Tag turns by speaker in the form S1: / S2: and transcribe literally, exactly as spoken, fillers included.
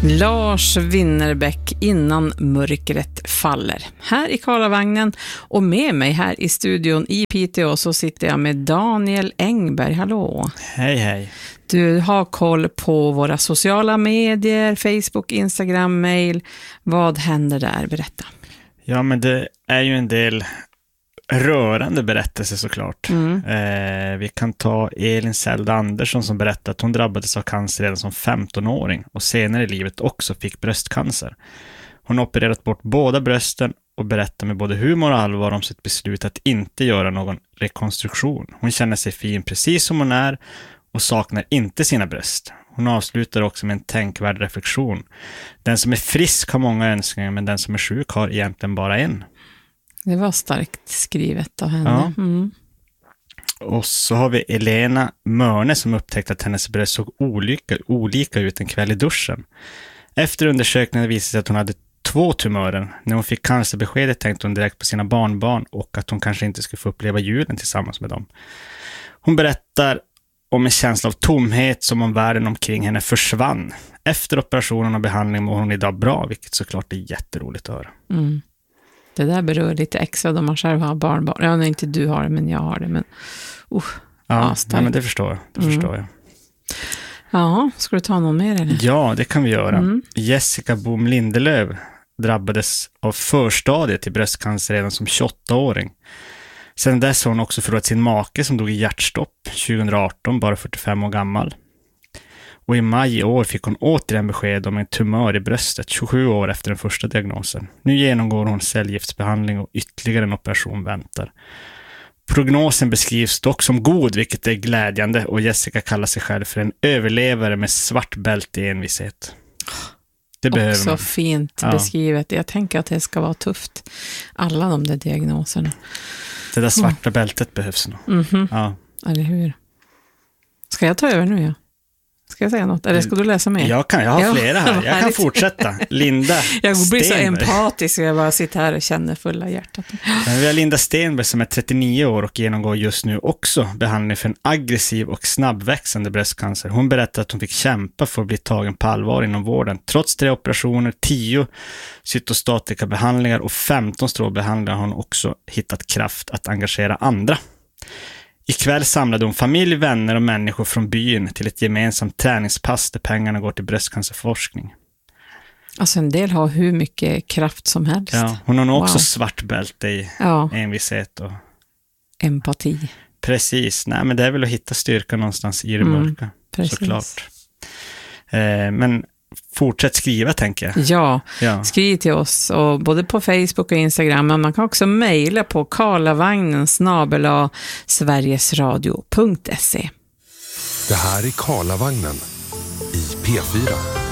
S1: Lars Winnerbäck, Innan mörkret faller. Här i Karlavagnen och med mig här i studion i Piteå så sitter jag med Daniel Engberg. Hallå.
S2: Hej hej.
S1: Du har koll på våra sociala medier, Facebook, Instagram, mail. Vad händer där? Berätta.
S2: Ja, men det är ju en del rörande berättelser såklart. Mm. Eh, vi kan ta Elin Zelda Andersson som berättar att hon drabbades av cancer redan som femtonåring och senare i livet också fick bröstcancer. Hon har opererat bort båda brösten och berättar med både humor och allvar om sitt beslut att inte göra någon rekonstruktion. Hon känner sig fin precis som hon är och saknar inte sina bröst. Hon avslutar också med en tänkvärd reflektion. Den som är frisk har många önskningar, men den som är sjuk har egentligen bara en.
S1: Det var starkt skrivet av henne.
S2: Ja.
S1: Mm.
S2: Och så har vi Elena Mörne som upptäckte att hennes bröst såg olika, olika ut en kväll i duschen. Efter undersökningen visade sig att hon hade två tumörer. När hon fick cancerbeskedet tänkte hon direkt på sina barnbarn och att hon kanske inte skulle få uppleva julen tillsammans med dem. Hon berättar om en känsla av tomhet som om världen omkring henne försvann. Efter operationen och behandling mår hon idag bra, vilket såklart är jätteroligt att höra.
S1: Mm. Det där berör lite extra då man själv har barnbarn. Ja, nej, inte du har det, men jag har det. Men, uh,
S2: ja, ja, men det förstår jag. Det
S1: mm.
S2: förstår jag.
S1: Ja, ska du ta någon mer eller?
S2: Ja, det kan vi göra.
S1: Mm.
S2: Jessica Bohm Lindelöf drabbades av förstadiet till bröstcancer redan som tjugoåttaåring. Sedan dess har hon också förlorat sin make som dog i hjärtstopp tjugoarton, bara fyrtiofem år gammal. Och i maj i år fick hon återigen besked om en tumör i bröstet tjugosju år efter den första diagnosen. Nu genomgår hon cellgiftsbehandling och ytterligare en operation väntar. Prognosen beskrivs dock som god, vilket är glädjande, och Jessica kallar sig själv för en överlevare med svart bälte i envishet. Det behöver
S1: också
S2: man.
S1: Fint
S2: ja.
S1: beskrivet. Jag tänker att det ska vara tufft. Alla de där diagnoserna.
S2: Det där svarta mm. bältet behövs nog.
S1: Mm-hmm.
S2: Ja.
S1: Eller hur? Ska jag ta över nu, ja? Ska jag säga något? Eller ska du läsa mer?
S2: Jag kan, jag har ja, flera här. Jag kan fortsätta. Linda
S1: Jag blir så
S2: Stenberg.
S1: empatisk och jag bara sitter här och känner fulla hjärtat.
S2: Men vi har Linda Stenberg som är trettionio år och genomgår just nu också behandling för en aggressiv och snabbväxande bröstcancer. Hon berättar att hon fick kämpa för att bli tagen på allvar inom vården. Trots tre operationer, tio cytostatika behandlingar och femton strålbehandlingar har hon också hittat kraft att engagera andra. Ikväll samlade hon familj, vänner och människor från byn till ett gemensamt träningspass där pengarna går till bröstcancerforskning.
S1: Alltså en del har hur mycket kraft som helst.
S2: Ja, hon har nog också
S1: wow.
S2: svart bälte i
S1: ja.
S2: envishet och
S1: empati.
S2: Precis, nej men det är väl att hitta styrka någonstans i det mörka, mm, såklart. Eh, men fortsätt skriva, tänker jag.
S1: Ja,
S2: ja, skriv
S1: till oss och både på Facebook och Instagram, men man kan också mejla på karlavagnen snabel-a sverigesradio punkt se.
S3: Det här är Karlavagnen i P fyra.